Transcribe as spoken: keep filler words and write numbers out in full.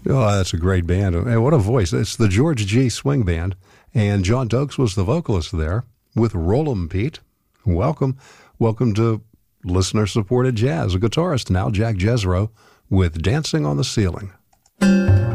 Oh, that's a great band. And what a voice. It's the George G. Swing Band. And John Dokes was the vocalist there with Roll'em Pete. Welcome. Welcome to listener-supported jazz. A guitarist now, Jack Jezro, with Dancing on the Ceiling.